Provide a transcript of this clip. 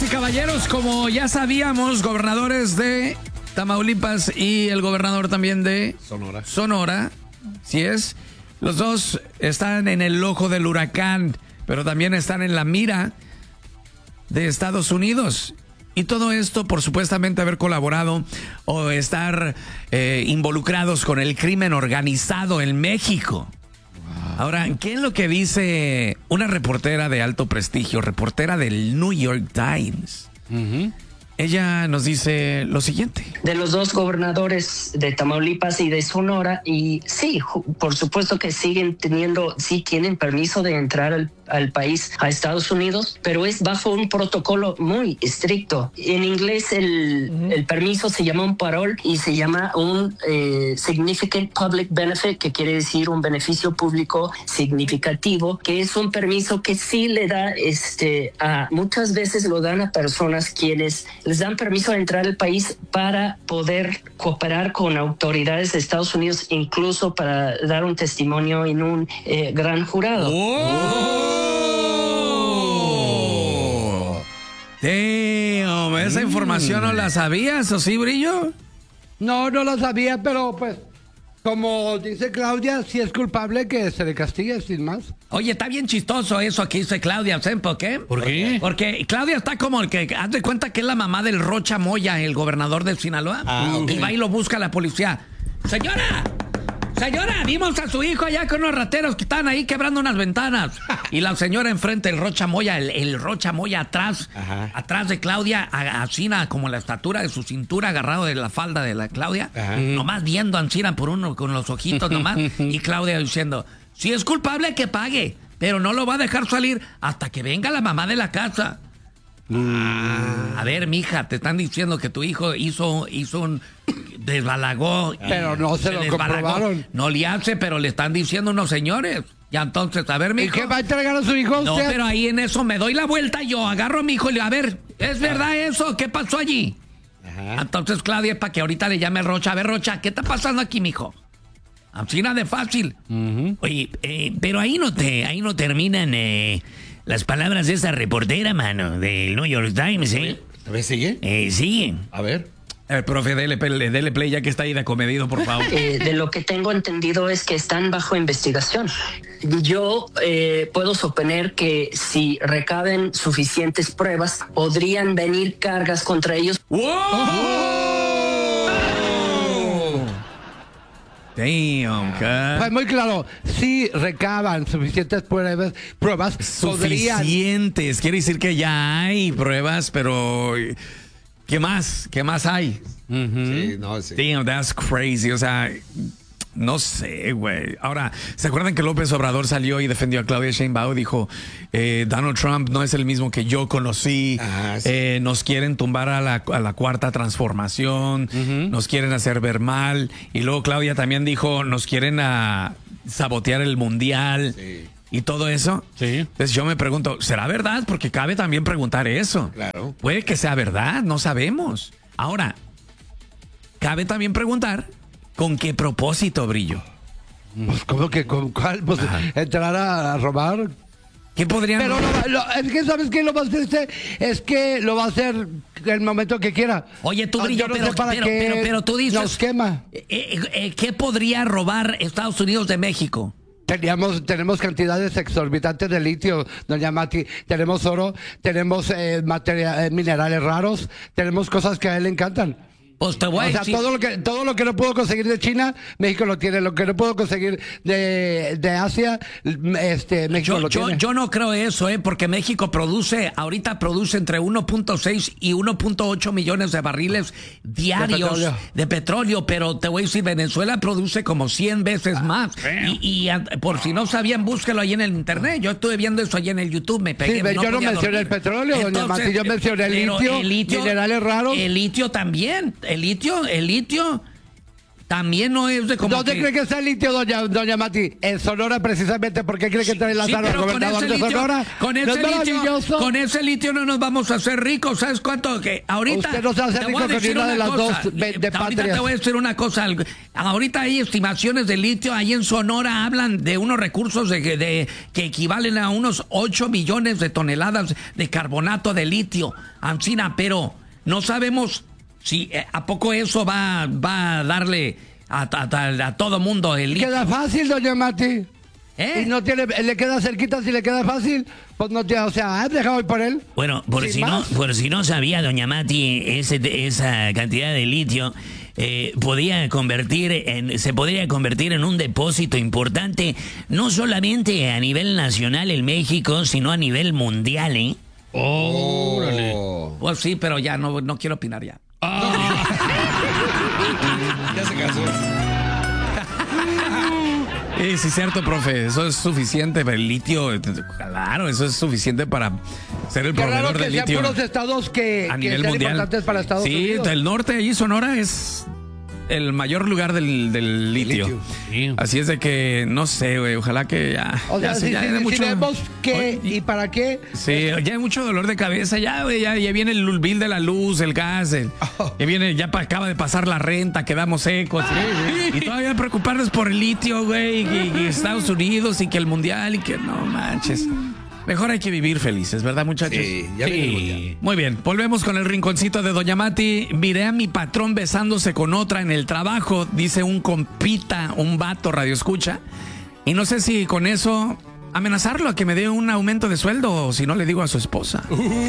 Damas y caballeros, como ya sabíamos, gobernadores de Tamaulipas y el gobernador también de Sonora, ¿sí es? Los dos están en el ojo del huracán, pero también están en la mira de Estados Unidos. Y todo esto por supuestamente haber colaborado o estar involucrados con el crimen organizado en México. Ahora, ¿qué es lo que dice una reportera de alto prestigio, reportera del New York Times? Ella nos dice lo siguiente. De los dos gobernadores de Tamaulipas y de Sonora, y sí, por supuesto que sí tienen permiso de entrar al país, a Estados Unidos, pero es bajo un protocolo muy estricto. En inglés el permiso se llama un parole y se llama un significant public benefit, que quiere decir un beneficio público significativo, que es un permiso que sí le da, muchas veces lo dan a personas quienes les dan permiso de entrar al país para poder cooperar con autoridades de Estados Unidos, incluso para dar un testimonio en un gran jurado. Damn, ¿esa información no la sabías o sí, Brillo? No la sabía, pero pues, como dice Claudia, si es culpable que se le castigue sin más. Oye, está bien chistoso eso que dice Claudia, ¿saben por qué? ¿Por qué? Porque Claudia está como el que, haz de cuenta que es la mamá del Rocha Moya, el gobernador de Sinaloa. Okay. Y va y lo busca la policía. Señora, vimos a su hijo allá con unos rateros que están ahí quebrando unas ventanas. Y la señora enfrente, el Rocha Moya, el Rocha Moya atrás de Claudia, Ancina, como la estatura de su cintura, agarrado de la falda de la Claudia, nomás viendo a Ancina por uno con los ojitos nomás, y Claudia diciendo, si es culpable que pague, pero no lo va a dejar salir hasta que venga la mamá de la casa. A ver, mija, te están diciendo que tu hijo hizo un desbalagó. Pero no se lo comprobaron. No le hace, pero le están diciendo unos señores. Ya entonces, a ver, mijo. ¿Y qué va a entregar a su hijo? No, usted? pero ahí en eso me doy la vuelta yo, agarro a mi hijo y le digo, a ver, ¿es verdad eso? ¿Qué pasó allí? Entonces, Claudia, para que ahorita le llame a Rocha. A ver, Rocha, ¿qué está pasando aquí, mijo? Así nada de fácil. Oye, pero ahí no terminan las palabras de esta reportera, mano, del New York Times, ¿eh? ¿A ver, sigue? Sigue. A ver. Profe, dele play ya que está ahí de comedido, por favor. De lo que tengo entendido es que están bajo investigación. Yo puedo suponer que si recaben suficientes pruebas, podrían venir cargas contra ellos. ¡Wow! Damn, Pues muy claro, si recaban suficientes pruebas podrían... Suficientes, quiere decir que ya hay pruebas, pero ¿qué más? ¿Qué más hay? Sí, no, sí. Damn, that's crazy, o sea, no sé, güey. Ahora, ¿se acuerdan que López Obrador salió y defendió a Claudia Sheinbaum? Dijo, Donald Trump no es el mismo que yo conocí. Sí. Nos quieren tumbar a la cuarta transformación. Nos quieren hacer ver mal. Y luego Claudia también dijo, nos quieren sabotear el mundial. Sí. Y todo eso. Sí. Entonces yo me pregunto, ¿será verdad? Porque cabe también preguntar eso. Claro. Puede que sea verdad, no sabemos. Ahora, cabe también preguntar, ¿con qué propósito, Brillo? Pues, ¿cómo que con cuál? Pues entrar a robar. ¿Qué podrían? Pero es que, ¿sabes qué? Lo más triste es que lo va a hacer el momento que quiera. Oye, tú, Brillo, no pero tú dices... Nos quema. ¿Qué podría robar Estados Unidos de México? Tenemos cantidades exorbitantes de litio, doña Mati. Tenemos oro, tenemos minerales raros, tenemos cosas que a él le encantan. Pues te voy a decir... todo lo que no puedo conseguir de China, México lo tiene. Lo que no puedo conseguir de Asia, México lo tiene. Yo no creo eso, porque México ahorita produce entre 1.6 y 1.8 millones de barriles diarios de petróleo, pero te voy a decir, Venezuela produce como 100 veces más. Y por si no sabían, búsquelo ahí en el internet. Yo estuve viendo eso ahí en el YouTube, me pegué. Sí, yo no mencioné el petróleo, doña Mati, yo mencioné el litio, minerales raros. El litio también. El litio también no es de como ¿Dónde cree que está el litio, doña Mati? En Sonora, precisamente. ¿Por qué cree que trae las armas, gobernador de Sonora? Con ese litio no nos vamos a hacer ricos. ¿Sabes cuánto? Que ahorita usted no se hace rico con ninguna de las dos de ahorita te voy a decir una cosa. Ahorita hay estimaciones de litio. Ahí en Sonora hablan de unos recursos que equivalen a unos 8 millones de toneladas de carbonato de litio. Ancina, pero no sabemos si a poco eso va a darle a todo mundo el litio. Queda fácil, doña Mati. Y no tiene, le queda cerquita, si le queda fácil, pues no tiene, o sea, dejado ir por él. Bueno, por si no sabía, doña Mati, esa cantidad de litio se podría convertir en un depósito importante, no solamente a nivel nacional en México, sino a nivel mundial, ¿eh? ¡Órale! Pues sí, pero ya no quiero opinar ya. Ya se casó. Sí, cierto, profe. Eso es suficiente para el litio. Claro, eso es suficiente para ser el proveedor de litio. Sean puros estados a nivel mundial importantes para Estados Unidos. Sí, el norte y Sonora es el mayor lugar del litio. Sí. Así es de que, no sé, güey, ojalá que ya... O sea, si vemos qué y para qué... Sí, ya hay mucho dolor de cabeza, ya, güey, ya viene el bill de la luz, el gas, acaba de pasar la renta, quedamos secos. Y todavía preocuparnos por el litio, güey, y Estados Unidos, y que el mundial, y que no manches. Mejor hay que vivir felices, ¿verdad, muchachos? Sí, ya sí. Muy bien, volvemos con el rinconcito de doña Mati. Miré a mi patrón besándose con otra en el trabajo, dice un compita, un vato radioescucha. Y no sé si con eso amenazarlo a que me dé un aumento de sueldo o si no le digo a su esposa.